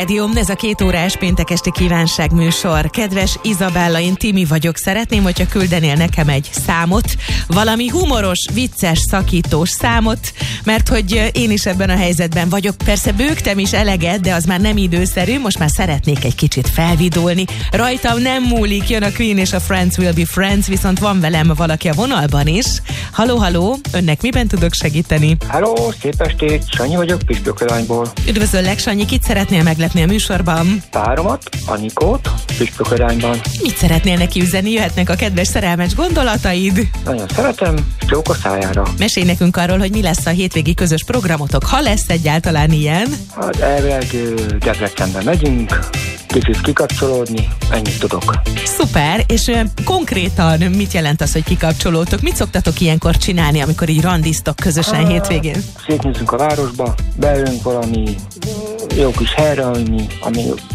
Rádióm, ez a 2 órás péntekesti kívánságműsor. Kedves Izabella, én Timi vagyok. Szeretném, hogyha küldenél nekem egy számot, valami humoros, vicces, szakítós számot, mert hogy én is ebben a helyzetben vagyok. Persze bőgtem is eleget, de az már nem időszerű, most már szeretnék egy kicsit felvidulni. Rajtam nem múlik, jön a Queen és a Friends Will Be Friends, viszont van velem valaki a vonalban is. Halló, önnek miben tudok segíteni? Halló, szép estét, Sanyi vagyok, Püspökölányból. Üdvözöllek, Sanyi, kit szeretnél meglepni a műsorban? Páromat, Anikót, Püspökölányban. Mit szeretnél neki üzenni? Jöhetnek a kedves szerelmes gondolataid? Nagyon szeretem, csók a szájára. Mesélj nekünk arról, hogy mi lesz a hétvégi közös programotok, ha lesz egyáltalán ilyen. Hát elvileg Debrecenbe megyünk, kicsit kikapcsolódni, ennyit tudok. Szuper, és konkrétan mit jelent az, hogy kikapcsolódtok? Mit szoktatok ilyenkor csinálni, amikor így randiztok közösen hétvégén? Szétnézzünk a városba, beülünk valami jó kis helyre, ami